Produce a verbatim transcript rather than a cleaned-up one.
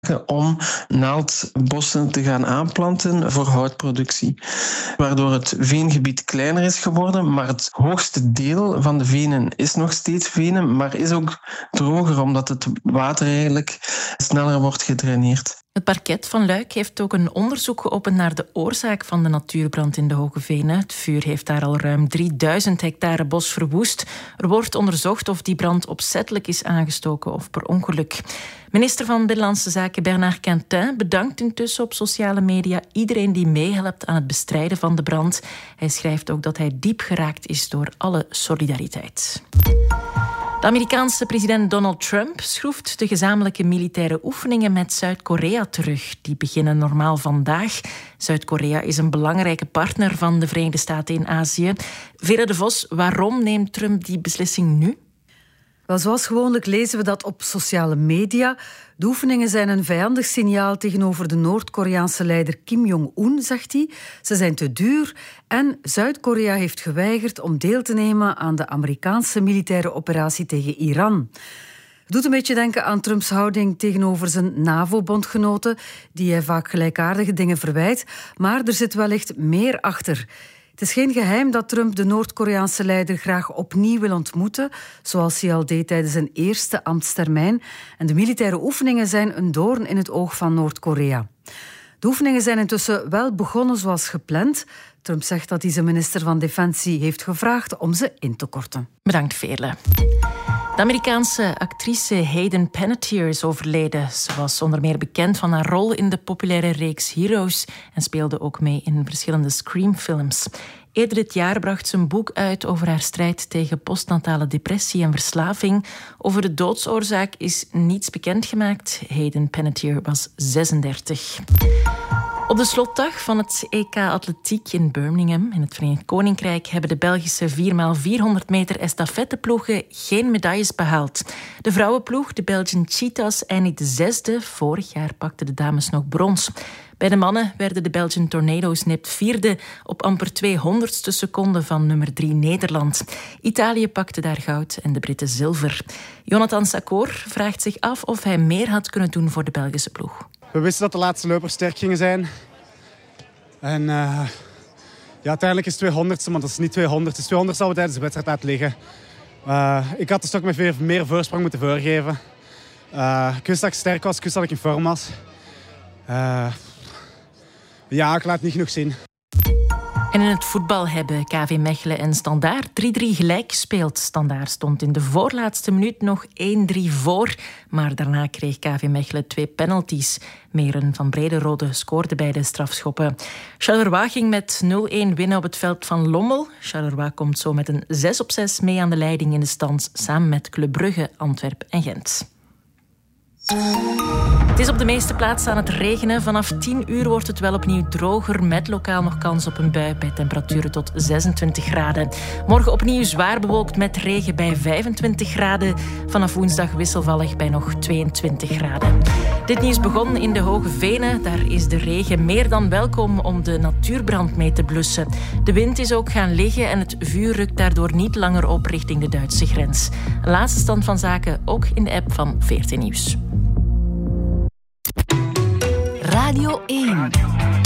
om naaldbossen te gaan aanplanten voor houtproductie. Waardoor het veengebied kleiner is geworden, maar het hoogste deel van de venen is nog steeds venen, maar is ook droger omdat het water eigenlijk sneller wordt gedraineerd. Het parket van Luik heeft ook een onderzoek geopend naar de oorzaak van de natuurbrand in de Hoge Venen. Het vuur heeft daar al ruim drieduizend hectare bos verwoest. Er wordt onderzocht of die brand opzettelijk is aangestoken of per ongeluk. Minister van Binnenlandse Zaken Bernard Quintin bedankt intussen op sociale media iedereen die meehelpt aan het bestrijden van de brand. Hij schrijft ook dat hij diep geraakt is door alle solidariteit. De Amerikaanse president Donald Trump schroeft de gezamenlijke militaire oefeningen met Zuid-Korea terug. Die beginnen normaal vandaag. Zuid-Korea is een belangrijke partner van de Verenigde Staten in Azië. Vera de Vos, waarom neemt Trump die beslissing nu? Wel, zoals gewoonlijk lezen we dat op sociale media. De oefeningen zijn een vijandig signaal tegenover de Noord-Koreaanse leider Kim Jong-un, zegt hij. Ze zijn te duur en Zuid-Korea heeft geweigerd om deel te nemen aan de Amerikaanse militaire operatie tegen Iran. Het doet een beetje denken aan Trumps houding tegenover zijn NAVO-bondgenoten, die hij vaak gelijkaardige dingen verwijt, maar er zit wellicht meer achter. Het is geen geheim dat Trump de Noord-Koreaanse leider graag opnieuw wil ontmoeten, zoals hij al deed tijdens zijn eerste ambtstermijn. En de militaire oefeningen zijn een doorn in het oog van Noord-Korea. De oefeningen zijn intussen wel begonnen zoals gepland. Trump zegt dat hij zijn minister van Defensie heeft gevraagd om ze in te korten. Bedankt, Veerle. De Amerikaanse actrice Hayden Panettiere is overleden. Ze was onder meer bekend van haar rol in de populaire reeks Heroes en speelde ook mee in verschillende Scream-films. Eerder dit jaar bracht ze een boek uit over haar strijd tegen postnatale depressie en verslaving. Over de doodsoorzaak is niets bekendgemaakt. Hayden Panettiere was zesendertig. Op de slotdag van het E K Atletiek in Birmingham in het Verenigd Koninkrijk hebben de Belgische vier bij vierhonderd meter estafetteploegen geen medailles behaald. De vrouwenploeg, de Belgian Cheetahs, eindigde zesde. Vorig jaar pakten de dames nog brons. Bij de mannen werden de Belgian Tornado's nipt vierde op amper tweehonderdste seconde van nummer drie Nederland. Italië pakte daar goud en de Britten zilver. Jonathan Sakor vraagt zich af of hij meer had kunnen doen voor de Belgische ploeg. We wisten dat de laatste lopers sterk gingen zijn. En uh, ja, uiteindelijk is het tweehonderdste, maar dat is niet tweehonderd. Dus tweehonderd zou we tijdens de wedstrijd laten liggen. Uh, ik had de stok met meer, meer voorsprong moeten voorgeven. Uh, ik wist dat ik sterk was, ik wist dat ik in vorm was. Uh, ja, ik laat niet genoeg zien. En in het voetbal hebben K V Mechelen en Standaard drie drie gelijk gespeeld. Standaard stond in de voorlaatste minuut nog één drie voor. Maar daarna kreeg K V Mechelen twee penalties. Meren van Brederode scoorde bij de strafschoppen. Charleroi ging met nul-één winnen op het veld van Lommel. Charleroi komt zo met een zes op zes mee aan de leiding in de stand, samen met Club Brugge, Antwerpen en Gent. Het is op de meeste plaatsen aan het regenen. Vanaf tien uur wordt het wel opnieuw droger, met lokaal nog kans op een bui bij temperaturen tot zesentwintig graden. Morgen opnieuw zwaar bewolkt met regen bij vijfentwintig graden. Vanaf woensdag wisselvallig bij nog tweeëntwintig graden. Dit nieuws begon in de Hoge Venen. Daar is de regen meer dan welkom om de natuurbrand mee te blussen. De wind is ook gaan liggen en het vuur rukt daardoor niet langer op richting de Duitse grens. Een laatste stand van zaken ook in de app van V R T Nieuws. Radio één.